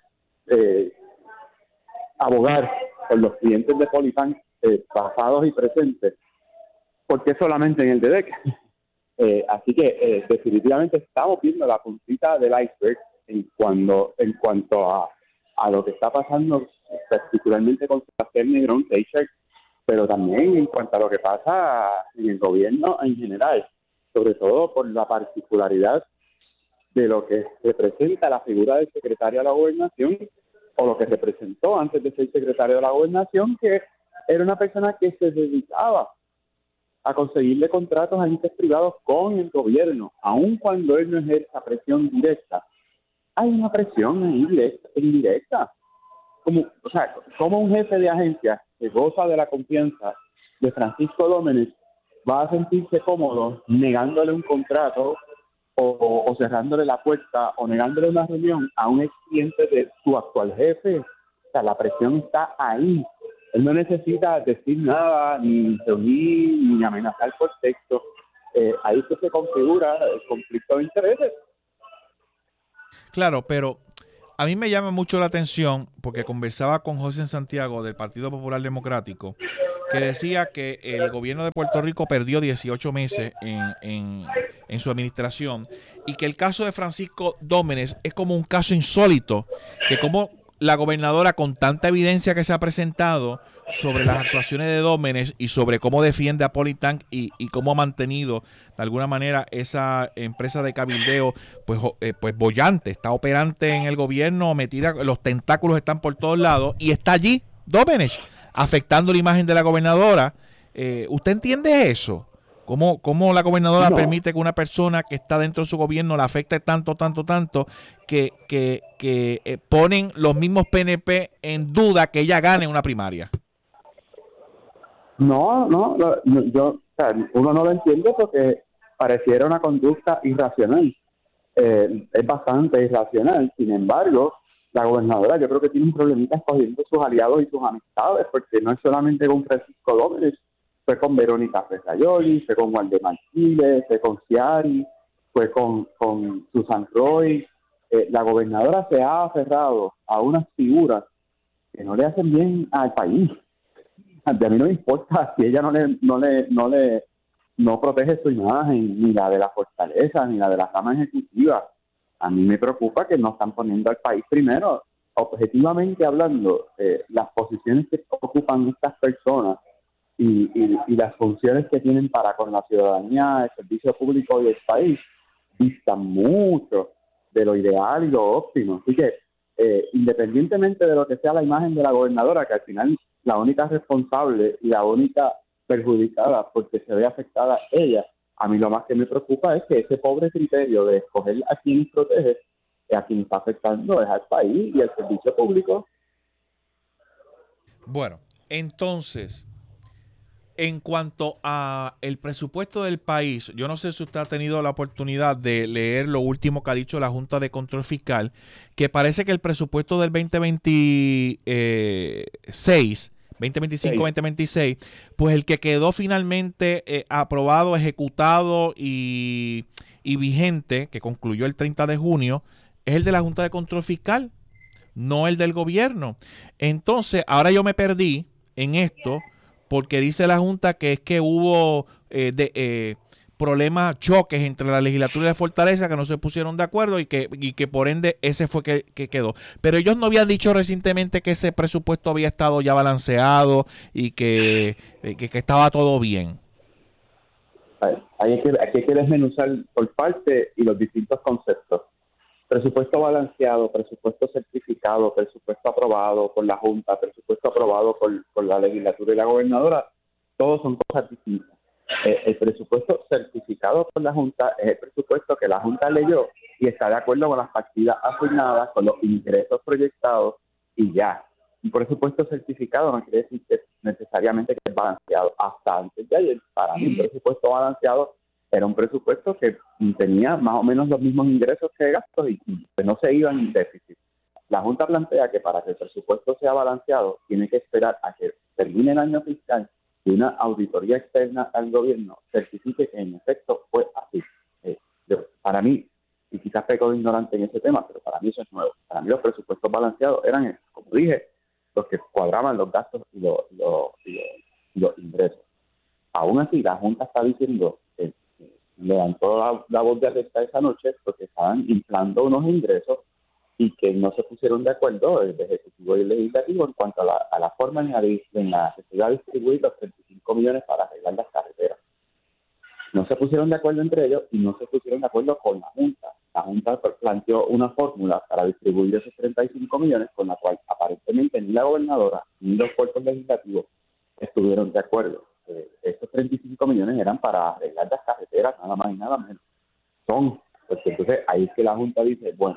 abogar por los clientes de Polifan pasados y presentes, porque solamente en el DEDEC. Así que definitivamente estamos viendo la puntita del iceberg en cuanto a lo que está pasando, particularmente con Sebastián Negrón Reichard, pero también en cuanto a lo que pasa en el gobierno en general, sobre todo por la particularidad de lo que representa la figura del secretario de la Gobernación, o lo que representó antes de ser secretario de la Gobernación, que era una persona que se dedicaba a conseguirle contratos a entes privados con el gobierno, aun cuando él no ejerza presión directa. Hay una presión indirecta. Como un jefe de agencia que goza de la confianza de Francisco Dómenes va a sentirse cómodo negándole un contrato o cerrándole la puerta o negándole una reunión a un ex cliente de su actual jefe. O sea, la presión está ahí. Él no necesita decir nada, ni reunir, ni amenazar por texto. Ahí es que se configura el conflicto de intereses. Claro, pero a mí me llama mucho la atención porque conversaba con José Santiago del Partido Popular Democrático, que decía que el gobierno de Puerto Rico perdió 18 meses en su administración y que el caso de Francisco Dómenes es como un caso insólito, que como la gobernadora, con tanta evidencia que se ha presentado sobre las actuaciones de Dómenes y sobre cómo defiende a Politank y cómo ha mantenido de alguna manera esa empresa de cabildeo pues bollante, está operante en el gobierno, metida, los tentáculos están por todos lados y está allí Dómenes afectando la imagen de la gobernadora. ¿Usted entiende eso? ¿Cómo la gobernadora permite que una persona que está dentro de su gobierno la afecte tanto, que ponen los mismos PNP en duda que ella gane una primaria? No, uno no lo entiende porque pareciera una conducta irracional. Es bastante irracional. Sin embargo, la gobernadora yo creo que tiene un problemita escogiendo sus aliados y sus amistades, porque no es solamente con Francisco Dómenes, fue con Verónica Ferrayoli, fue con Waldemar Giles, fue con Ciari, fue con Susan Roy. La gobernadora se ha aferrado a unas figuras que no le hacen bien al país. A mí no me importa si ella no protege su imagen, ni la de la fortaleza, ni la de la rama ejecutiva. A mí me preocupa que no están poniendo al país primero. Objetivamente hablando, las posiciones que ocupan estas personas y las funciones que tienen para con la ciudadanía, el servicio público y el país, distan mucho de lo ideal y lo óptimo. Así que, independientemente de lo que sea la imagen de la gobernadora, que al final la única responsable y la única perjudicada porque se ve afectada ella, a mí lo más que me preocupa es que ese pobre criterio de escoger a quien protege, a quien está afectando es al país y al servicio público. Bueno, entonces, en cuanto a el presupuesto del país, yo no sé si usted ha tenido la oportunidad de leer lo último que ha dicho la Junta de Control Fiscal, que parece que el presupuesto del 2025-2026, pues el que quedó finalmente aprobado, ejecutado y vigente, que concluyó el 30 de junio, es el de la Junta de Control Fiscal, no el del gobierno. Entonces, ahora yo me perdí en esto, porque dice la Junta que es que hubo problemas, choques entre la legislatura y la Fortaleza, que no se pusieron de acuerdo y que por ende ese fue que quedó. Pero ellos no habían dicho recientemente que ese presupuesto había estado ya balanceado y que estaba todo bien. Hay que desmenuzar por parte y los distintos conceptos. Presupuesto balanceado, presupuesto certificado, presupuesto aprobado por la Junta, presupuesto aprobado por la legislatura y la gobernadora, todos son cosas distintas. El presupuesto certificado por la Junta es el presupuesto que la Junta leyó y está de acuerdo con las partidas asignadas, con los ingresos proyectados y ya. Un presupuesto certificado no quiere decir que necesariamente que es balanceado. Hasta antes de ayer, para mí, un presupuesto balanceado era un presupuesto que tenía más o menos los mismos ingresos que gastos y que no se iba en déficit. La Junta plantea que para que el presupuesto sea balanceado tiene que esperar a que termine el año fiscal y una auditoría externa al gobierno certifique que en efecto fue así. Para mí, y quizás peco de ignorante en ese tema, pero para mí eso es nuevo. Para mí los presupuestos balanceados eran, como dije, los que cuadraban los gastos y los ingresos. Aún así, la Junta está diciendo levantó la voz de alerta esa noche porque estaban inflando unos ingresos y que no se pusieron de acuerdo el Ejecutivo y el Legislativo en cuanto a la forma en la que se iba a distribuir los 35 millones para arreglar las carreteras. No se pusieron de acuerdo entre ellos y no se pusieron de acuerdo con la Junta. La Junta planteó una fórmula para distribuir esos 35 millones con la cual aparentemente ni la gobernadora ni los cuerpos legislativos estuvieron de acuerdo. Esto 35 millones eran para arreglar las carreteras, nada más y nada menos. Pues entonces ahí es que la Junta dice, bueno,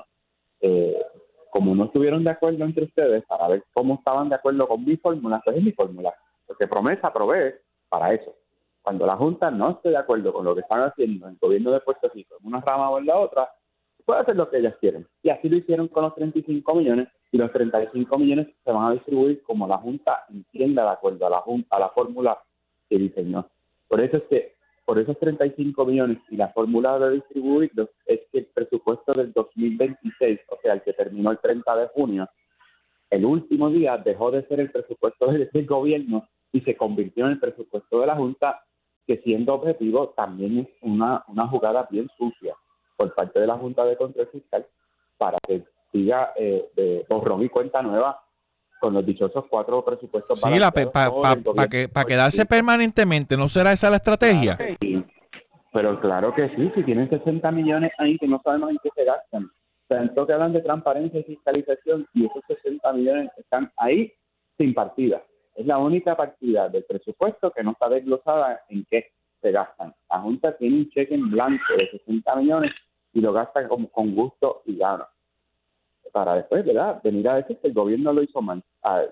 como no estuvieron de acuerdo entre ustedes para ver cómo estaban de acuerdo con mi fórmula, pues es mi fórmula, porque promesa provee para eso. Cuando la Junta no esté de acuerdo con lo que están haciendo el gobierno de Puerto Rico en una rama o en la otra, puede hacer lo que ellas quieren. Y así lo hicieron con los 35 millones, y los 35 millones se van a distribuir como la Junta entienda de acuerdo a la fórmula que diseñó. Por eso es que, por esos 35 millones y la fórmula de distribuirlos, es que el presupuesto del 2026, o sea, el que terminó el 30 de junio, el último día dejó de ser el presupuesto del gobierno y se convirtió en el presupuesto de la Junta, que siendo objetivo también es una jugada bien sucia por parte de la Junta de Control Fiscal para que siga de borrón y cuenta nueva con los dichosos 4 presupuestos. Sí, para quedarse permanentemente, ¿no será esa la estrategia? Claro que sí, pero claro que sí, si tienen 60 millones ahí que no sabemos en qué se gastan. Tanto que hablan de transparencia y fiscalización y esos 60 millones están ahí sin partida. Es la única partida del presupuesto que no está desglosada en qué se gastan. La Junta tiene un cheque en blanco de 60 millones y lo gasta con gusto y gana. Para después, ¿verdad?, venir a decir que el gobierno lo hizo mal.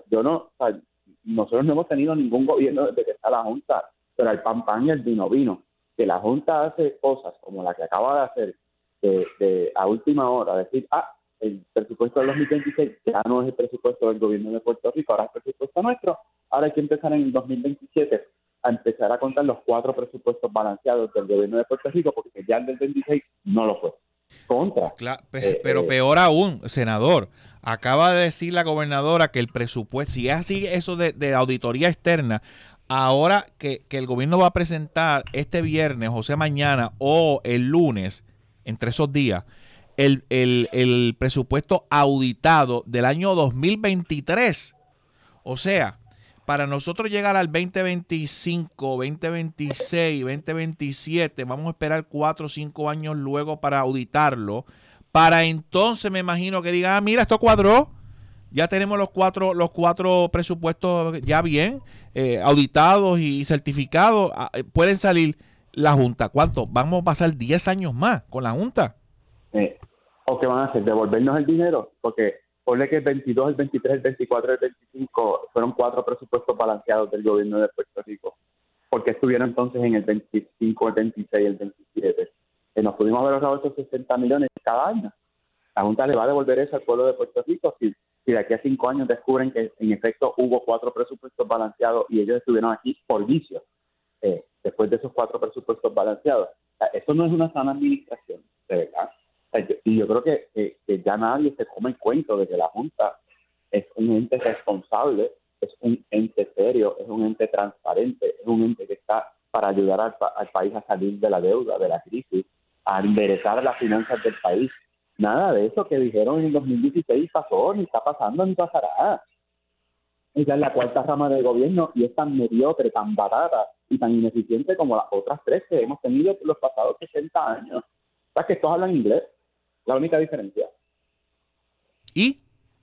Nosotros no hemos tenido ningún gobierno desde que está la Junta, pero el pan y el vino. Que la Junta hace cosas como la que acaba de hacer a última hora, decir, el presupuesto del 2026 ya no es el presupuesto del gobierno de Puerto Rico, ahora es el presupuesto nuestro. Ahora hay que empezar en el 2027 a empezar a contar los 4 presupuestos balanceados del gobierno de Puerto Rico, porque ya el del 26 no lo fue. Pero peor aún, senador, acaba de decir la gobernadora que el presupuesto, si es así eso de auditoría externa, ahora que el gobierno va a presentar este viernes, o sea mañana o el lunes, entre esos días, el presupuesto auditado del año 2023. O sea, para nosotros llegar al 2025, 2026, 2027, vamos a esperar 4 o 5 años luego para auditarlo. Para entonces me imagino que digan, mira, esto cuadró. Ya tenemos los cuatro presupuestos ya bien auditados y certificados. Pueden salir la Junta. ¿Cuánto? Vamos a pasar 10 años más con la Junta. ¿O qué van a hacer? ¿Devolvernos el dinero? Porque ponle que el 22, el 23, el 24, el 25 fueron 4 presupuestos balanceados del gobierno de Puerto Rico. ¿Por qué estuvieron entonces en el 25, el 26, el 27? Nos pudimos haber ahorrado esos 60 millones cada año. La Junta le va a devolver eso al pueblo de Puerto Rico si de aquí a 5 años descubren que en efecto hubo 4 presupuestos balanceados y ellos estuvieron aquí por vicio después de esos 4 presupuestos balanceados. O sea, eso no es una sana administración, de verdad. Y yo creo que ya nadie se come el cuento de que la Junta es un ente responsable, es un ente serio, es un ente transparente, es un ente que está para ayudar al país a salir de la deuda, de la crisis, a enderezar las finanzas del país. Nada de eso que dijeron en el 2016 pasó, ni está pasando, ni pasará. Esa es la 4ª rama del gobierno y es tan mediocre, tan barata y tan ineficiente como las otras 3 que hemos tenido por los pasados 60 años. O sea, que todos hablan inglés. La única diferencia. ¿Y?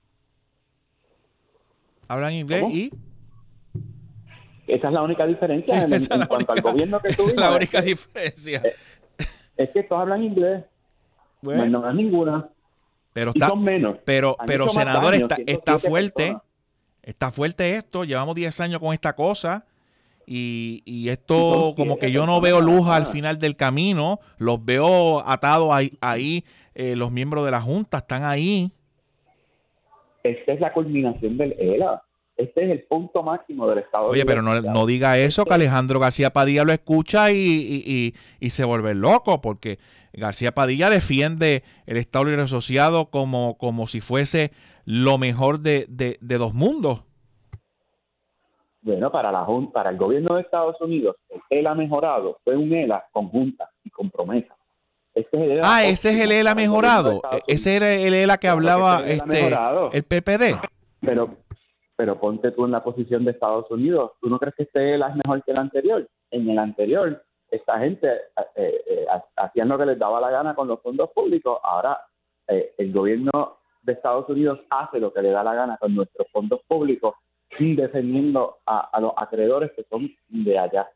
¿Hablan inglés? ¿Cómo? ¿Y? Esa es la única diferencia en cuanto al gobierno que tuvimos. Esa es la única diferencia. Es que todos hablan inglés. Bueno. No es ninguna. Pero y son menos. Pero senador, está fuerte. Personas. Está fuerte esto. Llevamos 10 años con esta cosa. Y esto como que yo no veo luz al final del camino. Los veo atados ahí. Los miembros de la Junta están ahí. Esta es la culminación del ELA. Este es el punto máximo del Estado. Oye, pero no diga eso, que Alejandro García Padilla lo escucha y se vuelve loco, porque García Padilla defiende el Estado Libre Asociado como si fuese lo mejor de 2 mundos. Bueno, para el gobierno de Estados Unidos, el ELA mejorado fue un ELA con junta y con promesa. Ese es el ELA mejorado. Ese era el ELA que hablaba el PPD. Pero ponte tú en la posición de Estados Unidos. ¿Tú no crees que este ELA es mejor que el anterior? En el anterior, esta gente hacían lo que les daba la gana con los fondos públicos. Ahora, el gobierno de Estados Unidos hace lo que le da la gana con nuestros fondos públicos, defendiendo a los acreedores que son de allá.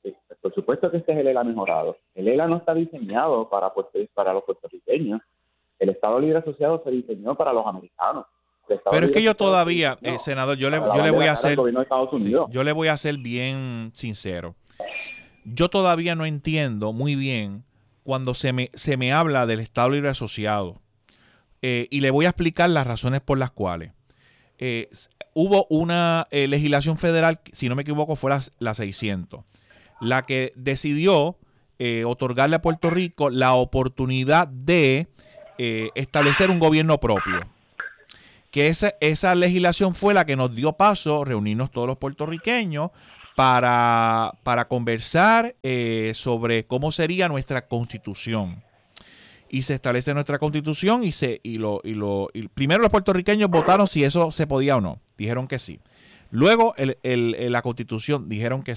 Por supuesto que este es el ELA mejorado. El ELA no está diseñado para los puertorriqueños. El Estado Libre Asociado se diseñó para los americanos. Pero es que yo todavía, senador, yo le voy a hacer, yo le voy a ser bien sincero. Yo todavía no entiendo muy bien cuando se me habla del Estado Libre Asociado. Y le voy a explicar las razones por las cuales. Hubo una legislación federal, si no me equivoco, fue la 600, la que decidió otorgarle a Puerto Rico la oportunidad de establecer un gobierno propio. Que esa legislación fue la que nos dio paso a reunirnos todos los puertorriqueños para conversar sobre cómo sería nuestra constitución. Y se establece nuestra constitución y primero los puertorriqueños votaron si eso se podía o no. Dijeron que sí. Luego la constitución dijeron que